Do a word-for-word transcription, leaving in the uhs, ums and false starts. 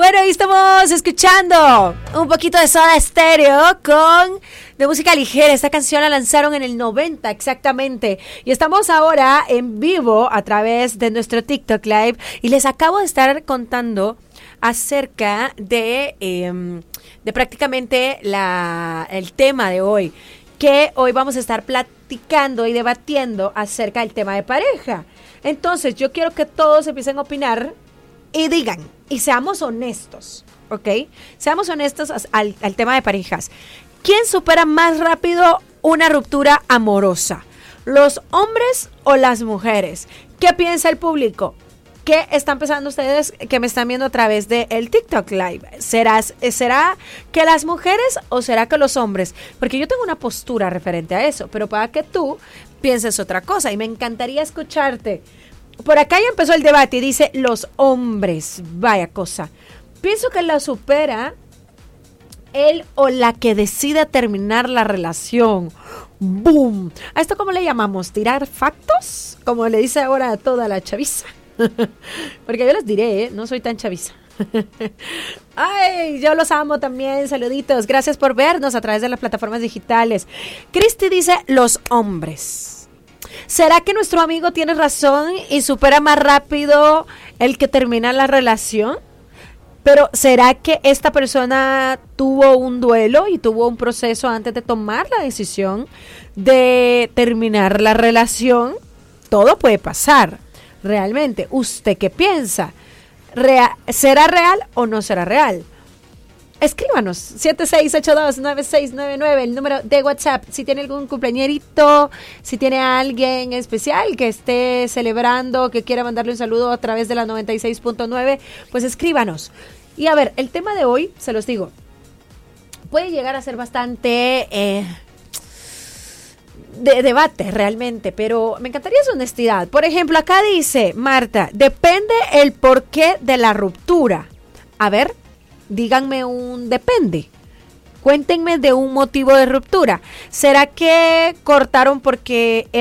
Bueno, ahí estamos escuchando un poquito de Soda Stereo con de música ligera. Esta canción la lanzaron en el noventa exactamente. Y estamos ahora en vivo a través de nuestro TikTok Live. Y les acabo de estar contando acerca de, eh, de prácticamente la, el tema de hoy. Que hoy vamos a estar platicando y debatiendo acerca del tema de pareja. Entonces, yo quiero que todos empiecen a opinar y digan, y seamos honestos, ¿ok? Seamos honestos al, al tema de parejas. ¿Quién supera más rápido una ruptura amorosa? ¿Los hombres o las mujeres? ¿Qué piensa el público? ¿Qué están pensando ustedes que me están viendo a través del TikTok Live? ¿Será, ¿Será que las mujeres o será que los hombres? Porque yo tengo una postura referente a eso, pero para que tú pienses otra cosa y me encantaría escucharte. Por acá ya empezó el debate y dice los hombres, vaya cosa. Pienso que la supera él o la que decida terminar la relación. ¡Boom! ¿A esto cómo le llamamos? ¿Tirar factos? Como le dice ahora a toda la chaviza. Porque yo les diré, ¿eh? No soy tan chaviza. Ay, yo los amo también, saluditos. Gracias por vernos a través de las plataformas digitales. Cristi dice los hombres. ¿Será que nuestro amigo tiene razón y supera más rápido el que termina la relación? Pero ¿será que esta persona tuvo un duelo y tuvo un proceso antes de tomar la decisión de terminar la relación? Todo puede pasar. Realmente, ¿usted qué piensa? Real, ¿será real o no será real? Escríbanos, siete seis ocho dos nueve seis nueve nueve, el número de WhatsApp. Si tiene algún cumpleañerito, si tiene a alguien especial que esté celebrando, que quiera mandarle un saludo a través de la noventa y seis punto nueve, pues escríbanos. Y a ver, el tema de hoy, se los digo, puede llegar a ser bastante... Eh, de debate realmente, pero me encantaría su honestidad. Por ejemplo, acá dice Marta, depende el porqué de la ruptura. A ver, díganme un depende. Cuéntenme de un motivo de ruptura. ¿Será que cortaron porque